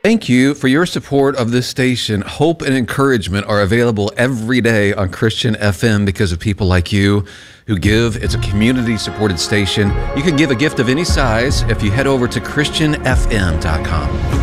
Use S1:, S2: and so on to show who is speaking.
S1: Thank you for your support of this station. Hope and encouragement are available every day on Christian FM because of people like you who give. It's a community-supported station. You can give a gift of any size if you head over to ChristianFM.com.